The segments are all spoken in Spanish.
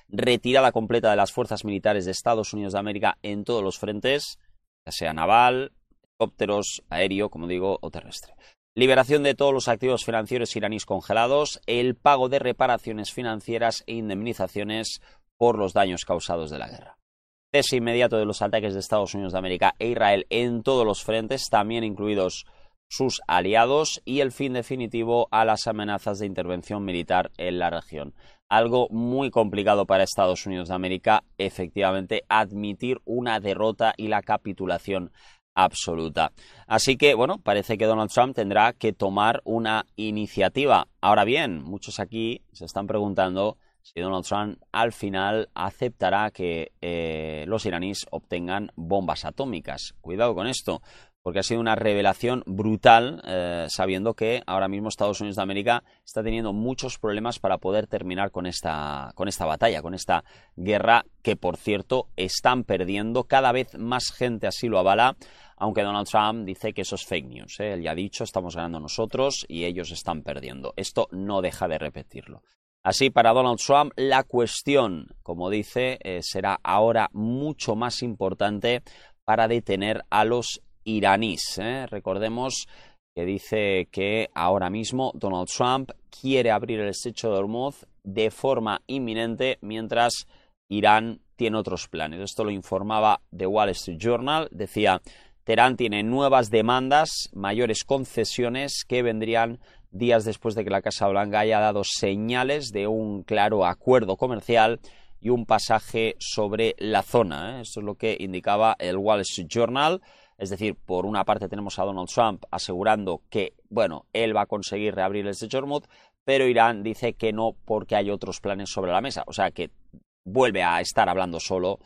retirada completa de las fuerzas militares de Estados Unidos de América en todos los frentes, ya sea naval, helicópteros, aéreo, como digo, o terrestre. Liberación de todos los activos financieros iraníes congelados, el pago de reparaciones financieras e indemnizaciones por los daños causados de la guerra. Cese inmediato de los ataques de Estados Unidos de América e Israel en todos los frentes, también incluidos sus aliados, y el fin definitivo a las amenazas de intervención militar en la región. Algo muy complicado para Estados Unidos de América, efectivamente, admitir una derrota y la capitulación absoluta. Así que, bueno, parece que Donald Trump tendrá que tomar una iniciativa. Ahora bien, muchos aquí se están preguntando si Donald Trump al final aceptará que los iraníes obtengan bombas atómicas. Cuidado con esto, porque ha sido una revelación brutal, sabiendo que ahora mismo Estados Unidos de América está teniendo muchos problemas para poder terminar con esta batalla, con esta guerra que, por cierto, están perdiendo. Cada vez más gente así lo avala, aunque Donald Trump dice que eso es fake news. Él ya ha dicho, estamos ganando nosotros y ellos están perdiendo. Esto no deja de repetirlo. Así, para Donald Trump, la cuestión, como dice, será ahora mucho más importante para detener a los iraníes. Recordemos que dice que ahora mismo Donald Trump quiere abrir el estrecho de Hormuz de forma inminente, mientras Irán tiene otros planes. Esto lo informaba The Wall Street Journal. Decía, Teherán tiene nuevas demandas, mayores concesiones que vendrían días después de que la Casa Blanca haya dado señales de un claro acuerdo comercial y un pasaje sobre la zona. Esto es lo que indicaba el Wall Street Journal. Es decir, por una parte tenemos a Donald Trump asegurando que, bueno, él va a conseguir reabrir el estrecho de Hormuz, pero Irán dice que no porque hay otros planes sobre la mesa. O sea, que vuelve a estar hablando solo,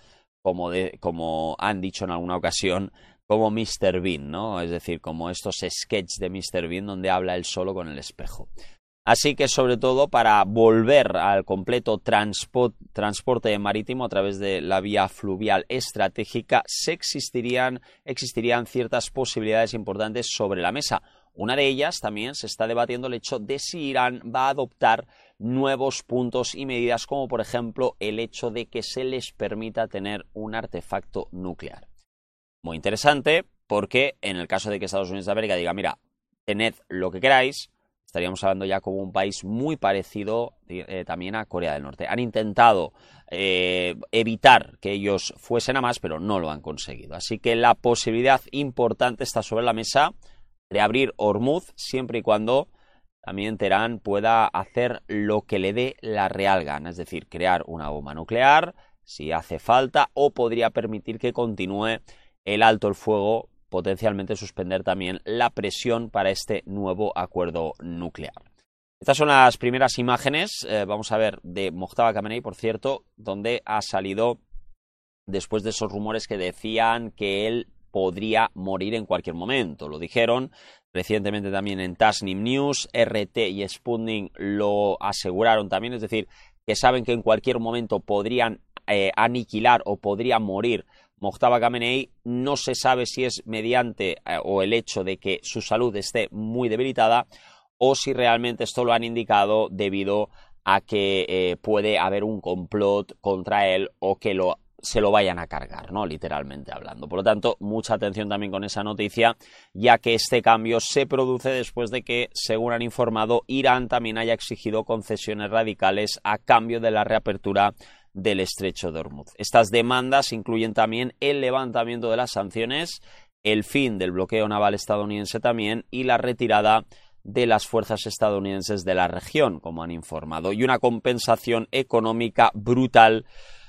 como han dicho en alguna ocasión, como Mr. Bean, ¿no? Es decir, como estos sketches de Mr. Bean donde habla él solo con el espejo. Así que, sobre todo, para volver al completo transporte marítimo a través de la vía fluvial estratégica, existirían ciertas posibilidades importantes sobre la mesa. Una de ellas también se está debatiendo el hecho de si Irán va a adoptar nuevos puntos y medidas, como por ejemplo el hecho de que se les permita tener un artefacto nuclear. Muy interesante, porque en el caso de que Estados Unidos de América diga, mira, tened lo que queráis, estaríamos hablando ya como un país muy parecido también a Corea del Norte. Han intentado evitar que ellos fuesen a más, pero no lo han conseguido. Así que la posibilidad importante está sobre la mesa de abrir Hormuz, siempre y cuando también Teherán pueda hacer lo que le dé la real gana, es decir, crear una bomba nuclear si hace falta, o podría permitir que continúe el alto el fuego, potencialmente suspender también la presión para este nuevo acuerdo nuclear. Estas son las primeras imágenes, vamos a ver, de Mojtaba Khamenei, por cierto, donde ha salido después de esos rumores que decían que él podría morir en cualquier momento. Lo dijeron recientemente también en Tasnim News, RT y Sputnik lo aseguraron también, es decir, que saben que en cualquier momento podrían aniquilar o podría morir Mojtaba Khamenei. No se sabe si es mediante o el hecho de que su salud esté muy debilitada, o si realmente esto lo han indicado debido a que puede haber un complot contra él o que se lo vayan a cargar, ¿no? Literalmente hablando. Por lo tanto, mucha atención también con esa noticia, ya que este cambio se produce después de que, según han informado, Irán también haya exigido concesiones radicales a cambio de la reapertura del estrecho de Hormuz. Estas demandas incluyen también el levantamiento de las sanciones, el fin del bloqueo naval estadounidense también y la retirada de las fuerzas estadounidenses de la región, como han informado, y una compensación económica brutal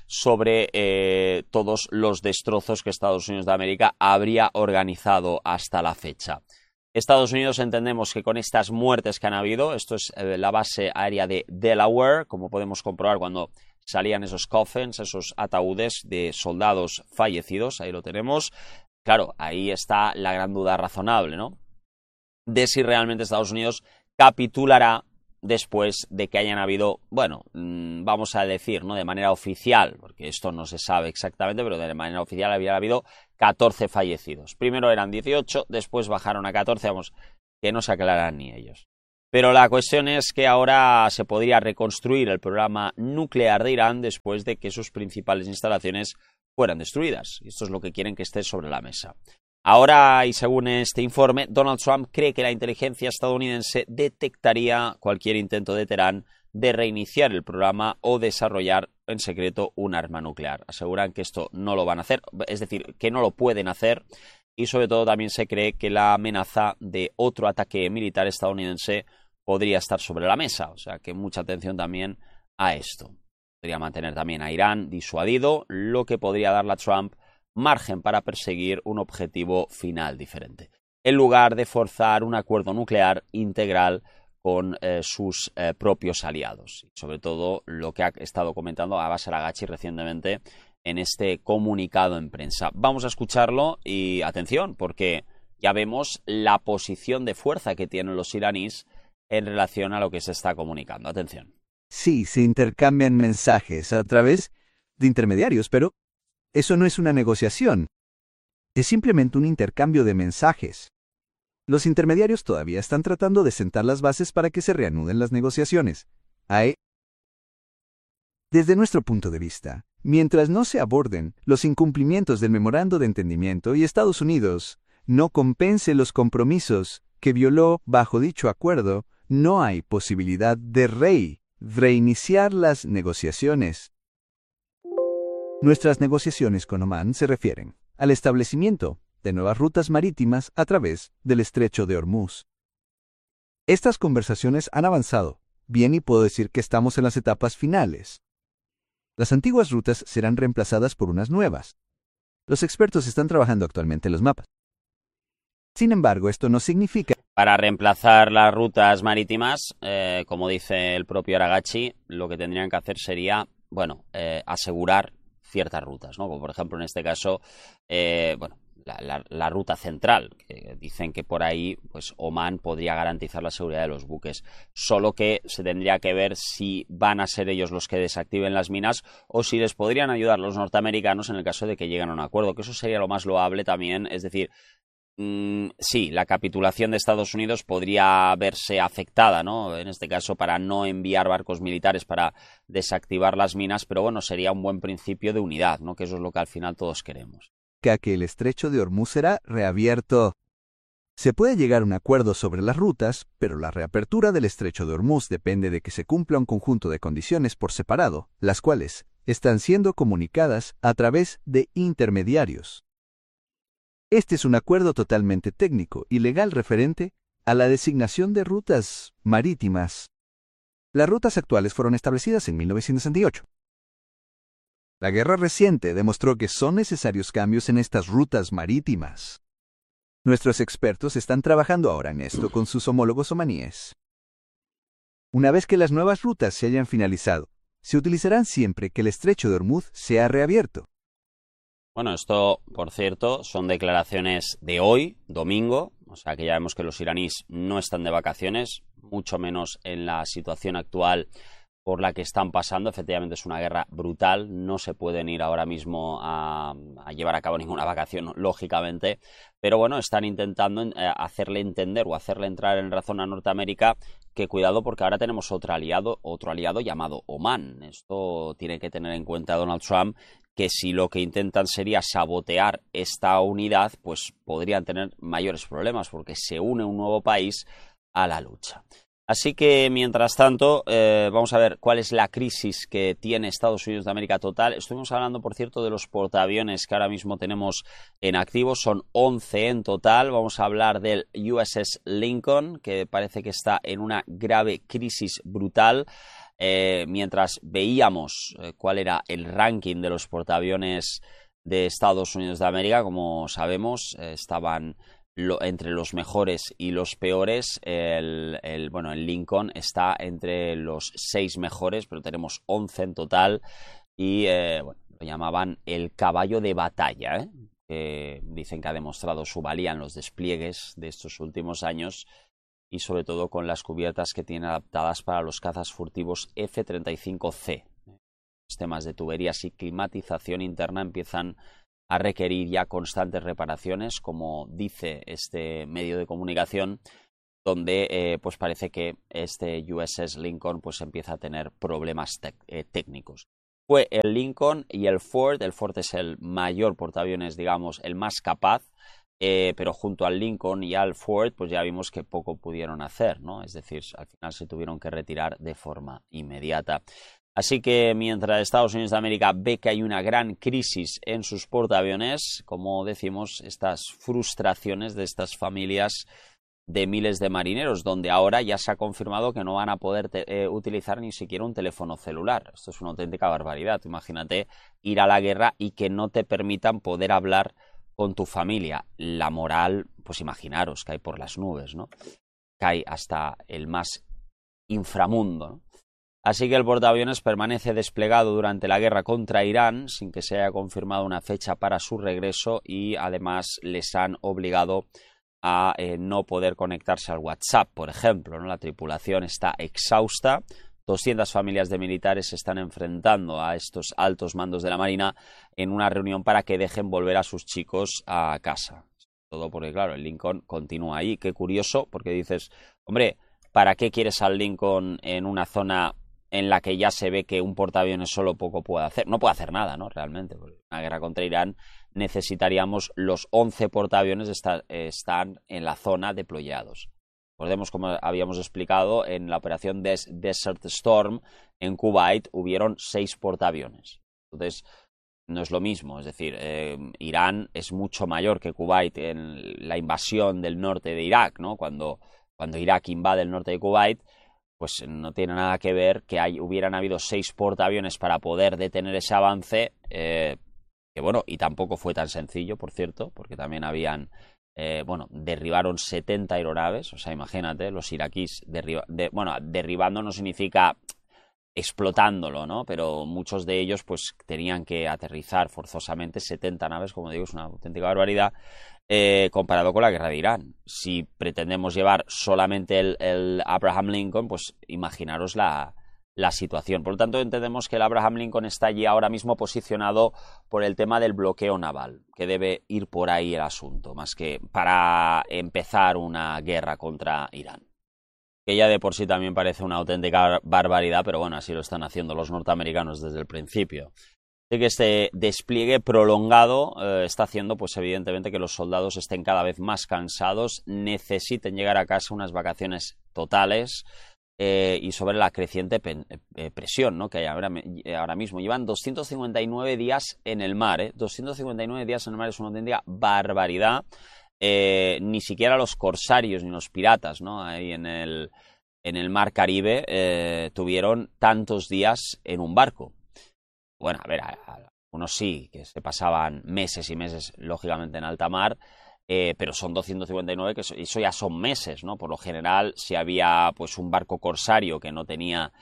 sobre todos los destrozos que Estados Unidos de América habría organizado hasta la fecha. Estados Unidos, entendemos que con estas muertes que han habido, esto es la base aérea de Delaware, como podemos comprobar cuando salían esos coffins, esos ataúdes de soldados fallecidos, ahí lo tenemos. Claro, ahí está la gran duda razonable, ¿no? De si realmente Estados Unidos capitulará después de que hayan habido, bueno, vamos a decir, ¿no?, de manera oficial, porque esto no se sabe exactamente, pero de manera oficial había habido 14 fallecidos. Primero eran 18, después bajaron a 14, vamos, que no se aclaran ni ellos. Pero la cuestión es que ahora se podría reconstruir el programa nuclear de Irán después de que sus principales instalaciones fueran destruidas. Y esto es lo que quieren que esté sobre la mesa. Ahora, y según este informe, Donald Trump cree que la inteligencia estadounidense detectaría cualquier intento de Teherán de reiniciar el programa o desarrollar en secreto un arma nuclear. Aseguran que esto no lo van a hacer, es decir, que no lo pueden hacer, y sobre todo también se cree que la amenaza de otro ataque militar estadounidense podría estar sobre la mesa, o sea que mucha atención también a esto. Podría mantener también a Irán disuadido, lo que podría darle a Trump margen para perseguir un objetivo final diferente, en lugar de forzar un acuerdo nuclear integral con sus propios aliados. Sobre todo lo que ha estado comentando Abbas Araghchi recientemente en este comunicado en prensa. Vamos a escucharlo y atención, porque ya vemos la posición de fuerza que tienen los iraníes en relación a lo que se está comunicando. Atención. Sí, se intercambian mensajes a través de intermediarios, pero eso no es una negociación. Es simplemente un intercambio de mensajes. Los intermediarios todavía están tratando de sentar las bases para que se reanuden las negociaciones. Desde nuestro punto de vista, mientras no se aborden los incumplimientos del memorando de entendimiento y Estados Unidos no compense los compromisos que violó bajo dicho acuerdo, no hay posibilidad de reiniciar las negociaciones. Nuestras negociaciones con Omán se refieren al establecimiento de nuevas rutas marítimas a través del Estrecho de Hormuz. Estas conversaciones han avanzado bien y puedo decir que estamos en las etapas finales. Las antiguas rutas serán reemplazadas por unas nuevas. Los expertos están trabajando actualmente en los mapas. Sin embargo, esto no significa... Para reemplazar las rutas marítimas, como dice el propio Araghchi, lo que tendrían que hacer sería, asegurar ciertas rutas, ¿no? Como por ejemplo en este caso, la ruta central, que dicen que por ahí pues Omán podría garantizar la seguridad de los buques, solo que se tendría que ver si van a ser ellos los que desactiven las minas o si les podrían ayudar los norteamericanos en el caso de que lleguen a un acuerdo, que eso sería lo más loable también, es decir, sí, la capitulación de Estados Unidos podría verse afectada, ¿no? En este caso, para no enviar barcos militares para desactivar las minas, pero bueno, sería un buen principio de unidad, ¿no? Que eso es lo que al final todos queremos. Que el Estrecho de Hormuz será reabierto. Se puede llegar a un acuerdo sobre las rutas, pero la reapertura del Estrecho de Hormuz depende de que se cumpla un conjunto de condiciones por separado, las cuales están siendo comunicadas a través de intermediarios. Este es un acuerdo totalmente técnico y legal referente a la designación de rutas marítimas. Las rutas actuales fueron establecidas en 1968. La guerra reciente demostró que son necesarios cambios en estas rutas marítimas. Nuestros expertos están trabajando ahora en esto con sus homólogos omaníes. Una vez que las nuevas rutas se hayan finalizado, se utilizarán siempre que el Estrecho de Hormuz sea reabierto. Bueno, esto, por cierto, son declaraciones de hoy, domingo, o sea que ya vemos que los iraníes no están de vacaciones, mucho menos en la situación actual por la que están pasando. Efectivamente es una guerra brutal, no se pueden ir ahora mismo a llevar a cabo ninguna vacación, lógicamente, pero bueno, están intentando hacerle entender o hacerle entrar en razón a Norteamérica que cuidado porque ahora tenemos otro aliado llamado Omán. Esto tiene que tener en cuenta Donald Trump, que si lo que intentan sería sabotear esta unidad, pues podrían tener mayores problemas porque se une un nuevo país a la lucha. Así que, mientras tanto, vamos a ver cuál es la crisis que tiene Estados Unidos de América total. Estuvimos hablando, por cierto, de los portaaviones que ahora mismo tenemos en activo. Son 11 en total. Vamos a hablar del USS Lincoln, que parece que está en una grave crisis brutal. Mientras veíamos cuál era el ranking de los portaaviones de Estados Unidos de América, como sabemos, estaban entre los mejores y los peores. El Lincoln está entre los 6 mejores, pero tenemos 11 en total y lo llamaban el caballo de batalla, que dicen que ha demostrado su valía en los despliegues de estos últimos años y sobre todo con las cubiertas que tiene adaptadas para los cazas furtivos F-35C. Sistemas de tuberías y climatización interna empiezan a requerir ya constantes reparaciones, como dice este medio de comunicación, donde pues parece que este USS Lincoln pues empieza a tener problemas técnicos. Fue el Lincoln y el Ford es el mayor portaaviones, digamos, el más capaz, pero junto al Lincoln y al Ford pues ya vimos que poco pudieron hacer, ¿no? Es decir, al final se tuvieron que retirar de forma inmediata. Así que mientras Estados Unidos de América ve que hay una gran crisis en sus portaaviones, como decimos, estas frustraciones de estas familias de miles de marineros, donde ahora ya se ha confirmado que no van a poder utilizar ni siquiera un teléfono celular. Esto es una auténtica barbaridad. Imagínate ir a la guerra y que no te permitan poder hablar con tu familia. La moral, pues imaginaros, cae por las nubes, ¿no? Cae hasta el más inframundo, ¿no? Así que el portaaviones permanece desplegado durante la guerra contra Irán sin que se haya confirmado una fecha para su regreso y además les han obligado a no poder conectarse al WhatsApp, por ejemplo, ¿no? La tripulación está exhausta, 200 familias de militares se están enfrentando a estos altos mandos de la Marina en una reunión para que dejen volver a sus chicos a casa. Todo porque, claro, el Lincoln continúa ahí. Qué curioso, porque dices, hombre, ¿para qué quieres al Lincoln en una zona en la que ya se ve que un portaaviones solo poco puede hacer? No puede hacer nada, ¿no? Realmente, porque en una guerra contra Irán necesitaríamos los 11 portaaviones están en la zona deployados. Recordemos, como habíamos explicado, en la operación Desert Storm en Kuwait hubieron 6 portaaviones. Entonces, no es lo mismo. Es decir, Irán es mucho mayor que Kuwait en la invasión del norte de Irak, ¿no? Cuando Irak invade el norte de Kuwait, pues no tiene nada que ver que hubieran habido 6 portaaviones para poder detener ese avance, que bueno, y tampoco fue tan sencillo, por cierto, porque también habían, derribaron 70 aeronaves, o sea, imagínate, los iraquíes, derribando no significa explotándolo, ¿no? Pero muchos de ellos pues tenían que aterrizar forzosamente 70 naves, como digo, es una auténtica barbaridad, comparado con la guerra de Irán. Si pretendemos llevar solamente el Abraham Lincoln, pues imaginaros la situación. Por lo tanto, entendemos que el Abraham Lincoln está allí ahora mismo posicionado por el tema del bloqueo naval, que debe ir por ahí el asunto, más que para empezar una guerra contra Irán, que ya de por sí también parece una auténtica barbaridad, pero bueno, así lo están haciendo los norteamericanos desde el principio. Así que este despliegue prolongado está haciendo, pues evidentemente, que los soldados estén cada vez más cansados, necesiten llegar a casa unas vacaciones totales, y sobre la creciente presión, ¿no?, que hay ahora mismo. Llevan 259 días en el mar, 259 días en el mar es una auténtica barbaridad. Ni siquiera los corsarios ni los piratas, ¿no?, ahí en el mar Caribe tuvieron tantos días en un barco. Bueno, a ver, algunos sí, que se pasaban meses y meses, lógicamente, en alta mar, pero son 259, que eso ya son meses, ¿no? Por lo general, si había pues un barco corsario que no tenía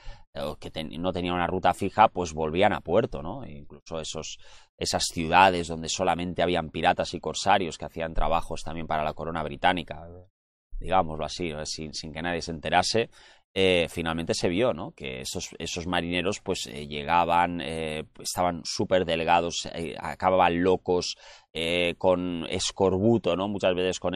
no tenía una ruta fija, pues volvían a puerto, ¿no? E incluso esas ciudades donde solamente habían piratas y corsarios que hacían trabajos también para la corona británica, digámoslo así, sin que nadie se enterase, finalmente se vio, ¿no?, que esos marineros pues llegaban, estaban súper delgados, acababan locos, con escorbuto, ¿no?, muchas veces con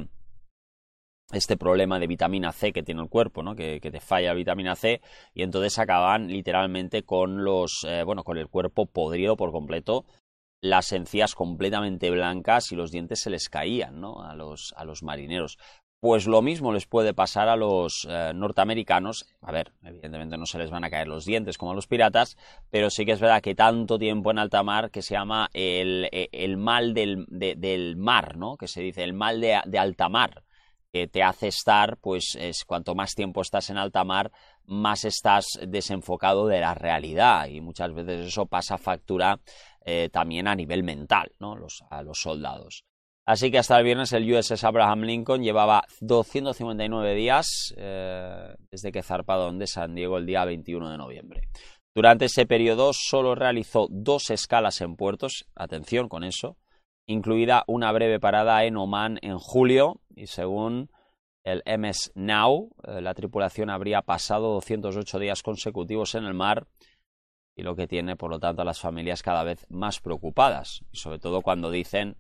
este problema de vitamina C que tiene el cuerpo, ¿no?, que te falla la vitamina C, y entonces acaban literalmente con con el cuerpo podrido por completo, las encías completamente blancas y los dientes se les caían, ¿no?, a los marineros. Pues lo mismo les puede pasar a los norteamericanos. A ver, evidentemente no se les van a caer los dientes como a los piratas, pero sí que es verdad que tanto tiempo en alta mar, que se llama el mal del mar, ¿no?, que se dice el mal de alta mar, que te hace estar, pues cuanto más tiempo estás en alta mar, más estás desenfocado de la realidad, y muchas veces eso pasa factura también a nivel mental, ¿no?, a los soldados. Así que hasta el viernes el USS Abraham Lincoln llevaba 259 días desde que zarparon de San Diego el día 21 de noviembre. Durante ese periodo solo realizó 2 escalas en puertos, atención con eso, incluida una breve parada en Omán en julio, y según el MS Now, la tripulación habría pasado 208 días consecutivos en el mar, y lo que tiene, por lo tanto, a las familias cada vez más preocupadas, y sobre todo cuando dicen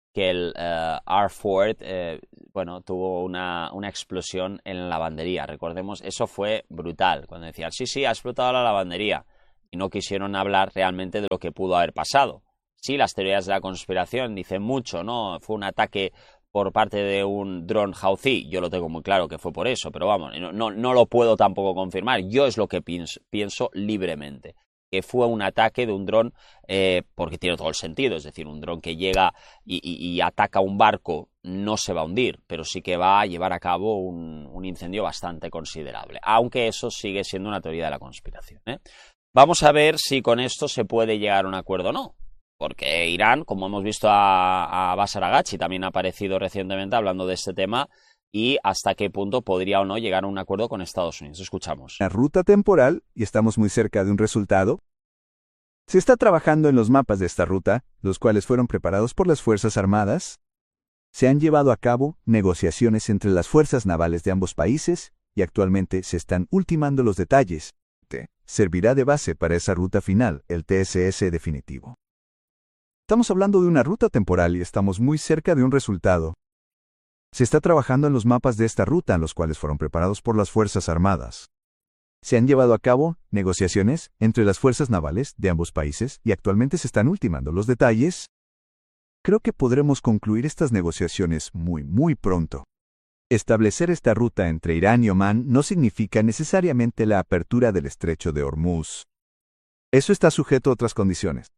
que el R-Ford tuvo una explosión en la lavandería. Recordemos, eso fue brutal, cuando decían, sí, ha explotado la lavandería, y no quisieron hablar realmente de lo que pudo haber pasado. Sí, las teorías de la conspiración dicen mucho, ¿no? Fue un ataque por parte de un dron Houthi. Yo lo tengo muy claro que fue por eso, pero vamos, no lo puedo tampoco confirmar. Yo es lo que pienso libremente, que fue un ataque de un dron, porque tiene todo el sentido. Es decir, un dron que llega y ataca un barco no se va a hundir, pero sí que va a llevar a cabo un incendio bastante considerable, aunque eso sigue siendo una teoría de la conspiración, ¿eh? Vamos a ver si con esto se puede llegar a un acuerdo o no. Porque Irán, como hemos visto a Bashar Araghchi, también ha aparecido recientemente hablando de este tema, y hasta qué punto podría o no llegar a un acuerdo con Estados Unidos. Escuchamos. La ruta temporal, y estamos muy cerca de un resultado. Se está trabajando en los mapas de esta ruta, los cuales fueron preparados por las Fuerzas Armadas. Se han llevado a cabo negociaciones entre las fuerzas navales de ambos países, y actualmente se están ultimando los detalles. Servirá de base para esa ruta final, el TSS definitivo. Estamos hablando de una ruta temporal y estamos muy cerca de un resultado. Se está trabajando en los mapas de esta ruta, los cuales fueron preparados por las Fuerzas Armadas. Se han llevado a cabo negociaciones entre las fuerzas navales de ambos países y actualmente se están ultimando los detalles. Creo que podremos concluir estas negociaciones muy pronto. Establecer esta ruta entre Irán y Omán no significa necesariamente la apertura del estrecho de Hormuz. Eso está sujeto a otras condiciones.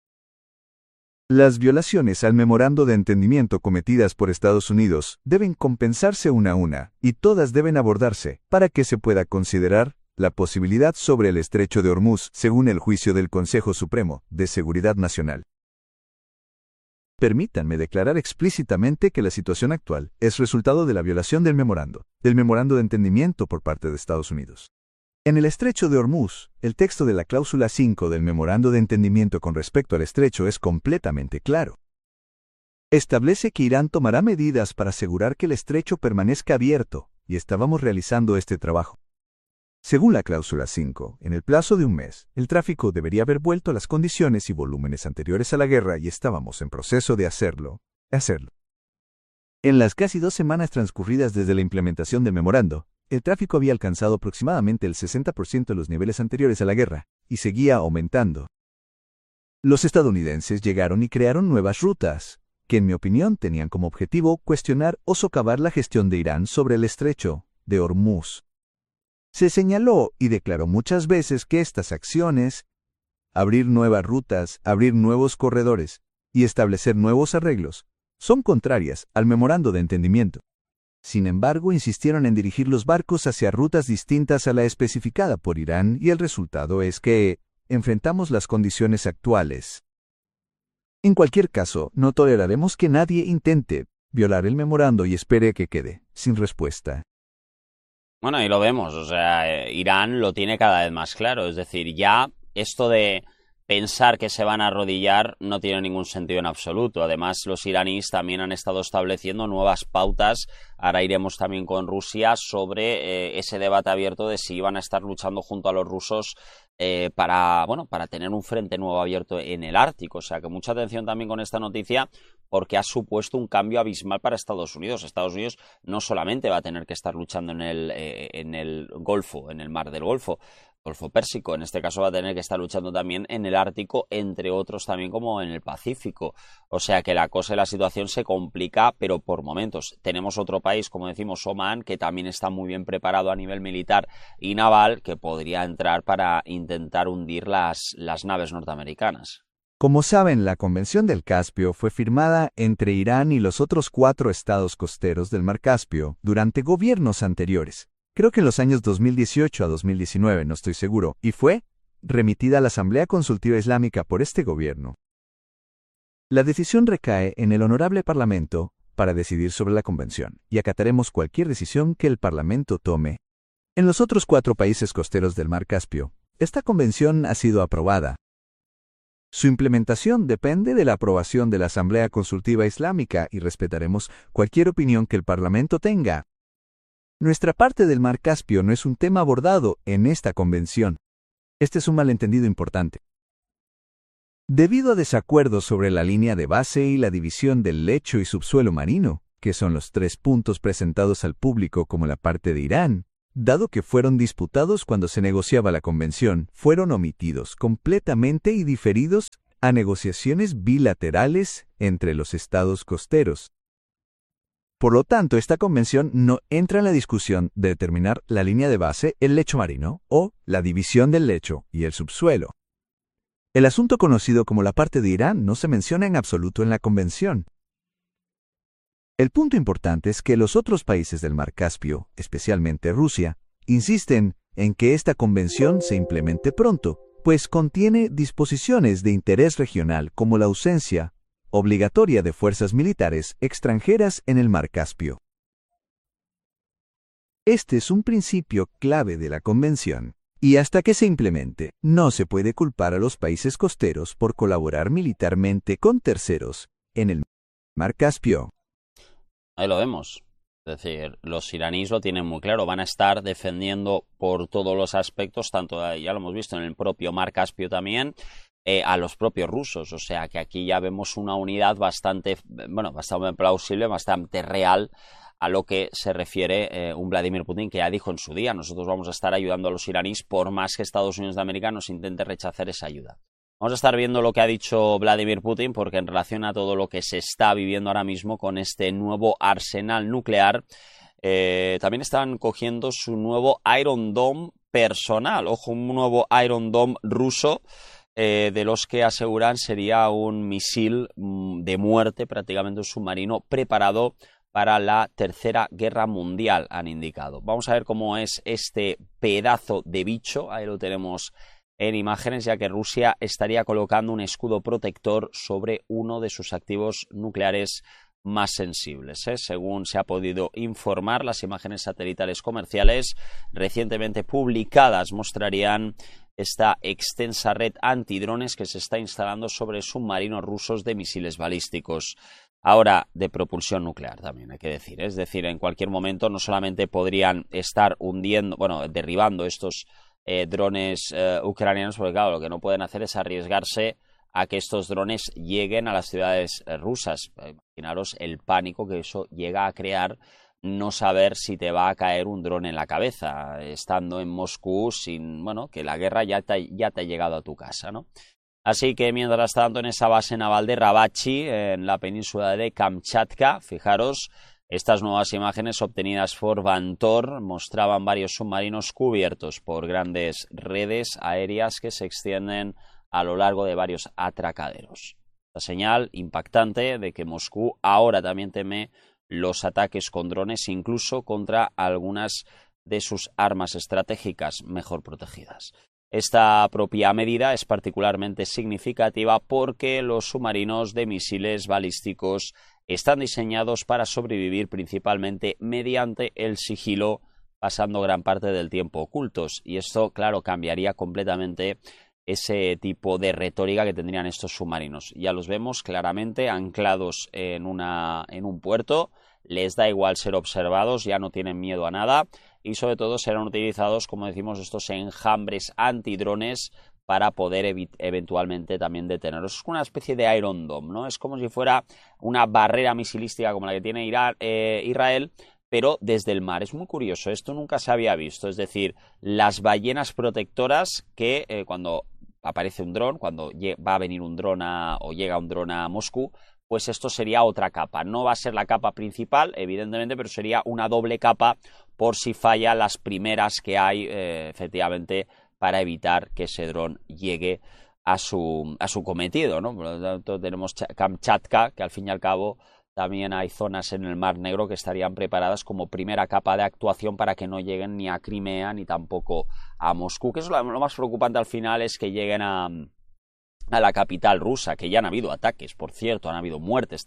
Las violaciones al memorando de entendimiento cometidas por Estados Unidos deben compensarse una a una, y todas deben abordarse, para que se pueda considerar la posibilidad sobre el estrecho de Hormuz, según el juicio del Consejo Supremo de Seguridad Nacional. Permítanme declarar explícitamente que la situación actual es resultado de la violación del memorando de entendimiento por parte de Estados Unidos. En el estrecho de Hormuz, el texto de la cláusula 5 del memorando de entendimiento con respecto al estrecho es completamente claro. Establece que Irán tomará medidas para asegurar que el estrecho permanezca abierto, y estábamos realizando este trabajo. Según la cláusula 5, en el plazo de un mes, el tráfico debería haber vuelto a las condiciones y volúmenes anteriores a la guerra y estábamos en proceso de hacerlo. En las casi 2 semanas transcurridas desde la implementación del memorando, el tráfico había alcanzado aproximadamente el 60% de los niveles anteriores a la guerra, y seguía aumentando. Los estadounidenses llegaron y crearon nuevas rutas, que en mi opinión tenían como objetivo cuestionar o socavar la gestión de Irán sobre el estrecho de Hormuz. Se señaló y declaró muchas veces que estas acciones, abrir nuevas rutas, abrir nuevos corredores y establecer nuevos arreglos, son contrarias al memorando de entendimiento. Sin embargo, insistieron en dirigir los barcos hacia rutas distintas a la especificada por Irán y el resultado es que enfrentamos las condiciones actuales. En cualquier caso, no toleraremos que nadie intente violar el memorando y espere que quede sin respuesta. Bueno, y lo vemos, o sea, Irán lo tiene cada vez más claro, es decir, ya esto de pensar que se van a arrodillar no tiene ningún sentido en absoluto. Además, los iraníes también han estado estableciendo nuevas pautas. Ahora iremos también con Rusia sobre ese debate abierto de si iban a estar luchando junto a los rusos para tener un frente nuevo abierto en el Ártico. O sea que mucha atención también con esta noticia porque ha supuesto un cambio abismal para Estados Unidos. Estados Unidos no solamente va a tener que estar luchando en el Golfo, en el Mar del Golfo Pérsico, en este caso va a tener que estar luchando también en el Ártico, entre otros también como en el Pacífico. O sea que la cosa y la situación se complica, pero por momentos. Tenemos otro país, como decimos, Omán, que también está muy bien preparado a nivel militar y naval, que podría entrar para intentar hundir las naves norteamericanas. Como saben, la Convención del Caspio fue firmada entre Irán y los otros 4 estados costeros del Mar Caspio durante gobiernos anteriores. Creo que en los años 2018 a 2019, no estoy seguro, y fue remitida a la Asamblea Consultiva Islámica por este gobierno. La decisión recae en el Honorable Parlamento para decidir sobre la Convención, y acataremos cualquier decisión que el Parlamento tome. En los otros 4 países costeros del Mar Caspio, esta Convención ha sido aprobada. Su implementación depende de la aprobación de la Asamblea Consultiva Islámica y respetaremos cualquier opinión que el Parlamento tenga. Nuestra parte del Mar Caspio no es un tema abordado en esta convención. Este es un malentendido importante. Debido a desacuerdos sobre la línea de base y la división del lecho y subsuelo marino, que son los 3 puntos presentados al público como la parte de Irán, dado que fueron disputados cuando se negociaba la convención, fueron omitidos completamente y diferidos a negociaciones bilaterales entre los estados costeros. Por lo tanto, esta convención no entra en la discusión de determinar la línea de base, el lecho marino, o la división del lecho y el subsuelo. El asunto conocido como la parte de Irán no se menciona en absoluto en la convención. El punto importante es que los otros países del Mar Caspio, especialmente Rusia, insisten en que esta convención se implemente pronto, pues contiene disposiciones de interés regional como la ausencia obligatoria de fuerzas militares extranjeras en el Mar Caspio. Este es un principio clave de la convención, y hasta que se implemente, no se puede culpar a los países costeros por colaborar militarmente con terceros en el Mar Caspio. Ahí lo vemos. Es decir, los iraníes lo tienen muy claro, van a estar defendiendo por todos los aspectos, tanto ya lo hemos visto en el propio Mar Caspio también, a los propios rusos. O sea que aquí ya vemos una unidad bastante plausible, bastante real a lo que se refiere un Vladimir Putin que ya dijo en su día: nosotros vamos a estar ayudando a los iraníes por más que Estados Unidos de América nos intente rechazar esa ayuda. Vamos a estar viendo lo que ha dicho Vladimir Putin, porque en relación a todo lo que se está viviendo ahora mismo con este nuevo arsenal nuclear, también están cogiendo su nuevo Iron Dome personal. Ojo, un nuevo Iron Dome ruso, de los que aseguran sería un misil de muerte, prácticamente un submarino preparado para la Tercera Guerra Mundial, han indicado. Vamos a ver cómo es este pedazo de bicho. Ahí lo tenemos en imágenes, ya que Rusia estaría colocando un escudo protector sobre uno de sus activos nucleares más sensibles. Según se ha podido informar, las imágenes satelitales comerciales recientemente publicadas mostrarían esta extensa red antidrones que se está instalando sobre submarinos rusos de misiles balísticos. Ahora, de propulsión nuclear también hay que decir. Es decir, en cualquier momento no solamente podrían estar derribando estos drones ucranianos, porque claro, lo que no pueden hacer es arriesgarse a que estos drones lleguen a las ciudades rusas. Imaginaros el pánico que eso llega a crear, no saber si te va a caer un dron en la cabeza, estando en Moscú, que la guerra ya te ha llegado a tu casa, ¿no? Así que mientras tanto, en esa base naval de Rabachi, en la península de Kamchatka, fijaros, estas nuevas imágenes obtenidas por Vantor mostraban varios submarinos cubiertos por grandes redes aéreas que se extienden a lo largo de varios atracaderos. La señal impactante de que Moscú ahora también teme los ataques con drones, incluso contra algunas de sus armas estratégicas mejor protegidas. Esta propia medida es particularmente significativa porque los submarinos de misiles balísticos están diseñados para sobrevivir principalmente mediante el sigilo, pasando gran parte del tiempo ocultos. Y esto, claro, cambiaría completamente ese tipo de retórica que tendrían estos submarinos. Ya los vemos claramente anclados en un puerto, les da igual ser observados, ya no tienen miedo a nada y sobre todo serán utilizados, como decimos, estos enjambres antidrones para poder eventualmente también detenerlos. Es una especie de Iron Dome, ¿no? Es como si fuera una barrera misilística como la que tiene Israel, pero desde el mar. Es muy curioso, esto nunca se había visto. Es decir, las ballenas protectoras que cuando aparece un dron, cuando va a venir un dron o llega un dron a Moscú, pues esto sería otra capa. No va a ser la capa principal, evidentemente, pero sería una doble capa por si falla las primeras que hay, efectivamente, para evitar que ese dron llegue a su cometido, ¿no? Por lo tanto, tenemos Kamchatka, que al fin y al cabo también hay zonas en el Mar Negro que estarían preparadas como primera capa de actuación para que no lleguen ni a Crimea ni tampoco a Moscú, que es lo más preocupante al final, es que lleguen a la capital rusa, que ya han habido ataques, por cierto, han habido muertos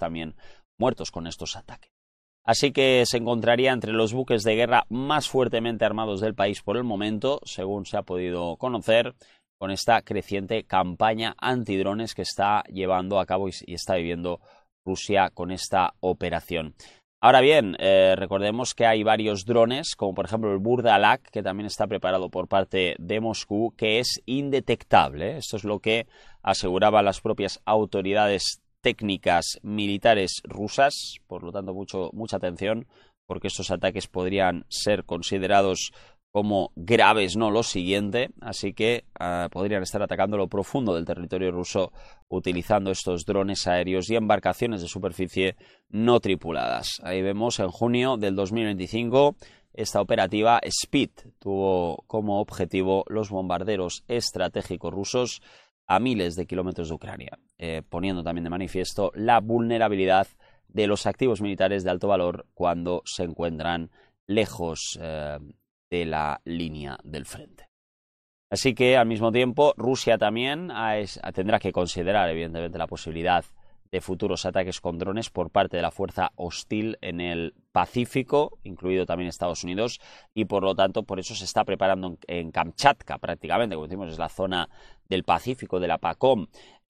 con estos ataques. Así que se encontraría entre los buques de guerra más fuertemente armados del país por el momento, según se ha podido conocer, con esta creciente campaña antidrones que está llevando a cabo y está viviendo Rusia con esta operación. Ahora bien, recordemos que hay varios drones, como por ejemplo el Burdalak, que también está preparado por parte de Moscú, que es indetectable. Esto es lo que aseguraban las propias autoridades técnicas militares rusas. Por lo tanto, mucha atención, porque estos ataques podrían ser considerados como graves, no lo siguiente, así que podrían estar atacando lo profundo del territorio ruso utilizando estos drones aéreos y embarcaciones de superficie no tripuladas. Ahí vemos en junio del 2025 esta operativa Speed tuvo como objetivo los bombarderos estratégicos rusos a miles de kilómetros de Ucrania, poniendo también de manifiesto la vulnerabilidad de los activos militares de alto valor cuando se encuentran lejos de la línea del frente. Así que, al mismo tiempo, Rusia también tendrá que considerar, evidentemente, la posibilidad de futuros ataques con drones por parte de la fuerza hostil en el Pacífico, incluido también Estados Unidos, y por lo tanto, por eso se está preparando en Kamchatka, prácticamente, como decimos, es la zona del Pacífico, de la PACOM.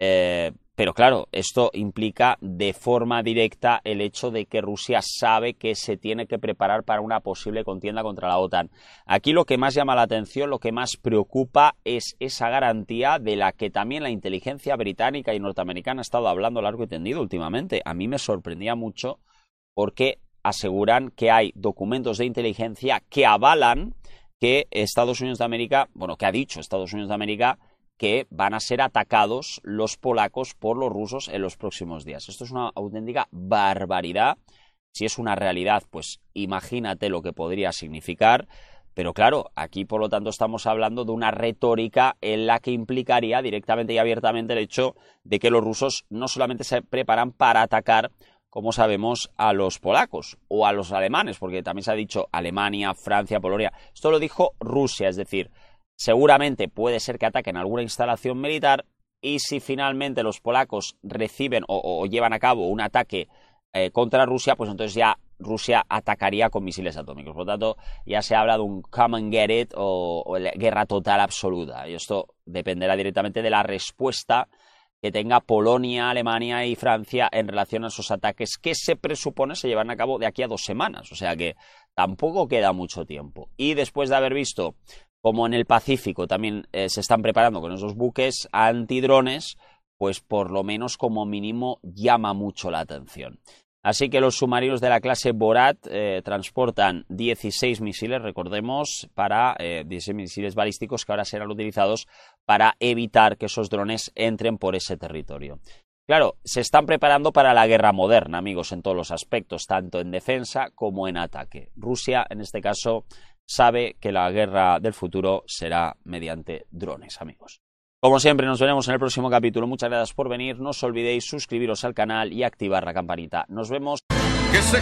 Pero claro, esto implica de forma directa el hecho de que Rusia sabe que se tiene que preparar para una posible contienda contra la OTAN. Aquí lo que más llama la atención, lo que más preocupa es esa garantía de la que también la inteligencia británica y norteamericana ha estado hablando largo y tendido últimamente. A mí me sorprendía mucho porque aseguran que hay documentos de inteligencia que avalan que Estados Unidos de América, que ha dicho Estados Unidos de América, que van a ser atacados los polacos por los rusos en los próximos días. Esto es una auténtica barbaridad. Si es una realidad, pues imagínate lo que podría significar. Pero claro, aquí por lo tanto estamos hablando de una retórica en la que implicaría directamente y abiertamente el hecho de que los rusos no solamente se preparan para atacar, como sabemos, a los polacos o a los alemanes, porque también se ha dicho Alemania, Francia, Polonia. Esto lo dijo Rusia, es decir, seguramente puede ser que ataquen alguna instalación militar y si finalmente los polacos reciben o llevan a cabo un ataque contra Rusia, pues entonces ya Rusia atacaría con misiles atómicos. Por lo tanto, ya se habla de un come and get it o guerra total absoluta. Y esto dependerá directamente de la respuesta que tenga Polonia, Alemania y Francia en relación a esos ataques que se presupone se llevarán a cabo de aquí a 2 semanas. O sea que tampoco queda mucho tiempo. Y después de haber visto como en el Pacífico también se están preparando con esos buques antidrones, pues por lo menos como mínimo llama mucho la atención. Así que los submarinos de la clase Borat transportan 16 misiles, recordemos, 16 misiles balísticos que ahora serán utilizados para evitar que esos drones entren por ese territorio. Claro, se están preparando para la guerra moderna, amigos, en todos los aspectos, tanto en defensa como en ataque. Rusia, en este caso, sabe que la guerra del futuro será mediante drones, amigos. Como siempre, nos veremos en el próximo capítulo. Muchas gracias por venir. No os olvidéis suscribiros al canal y activar la campanita. Nos vemos.